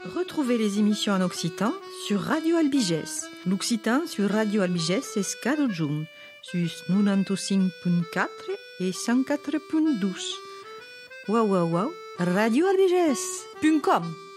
Retrouvez les émissions en occitan sur Radio Albigès. L'occitan sur Radio Albigès és cada juny, sur 95.4 et 104.12. Wow, wow, wow, radioalbigès.com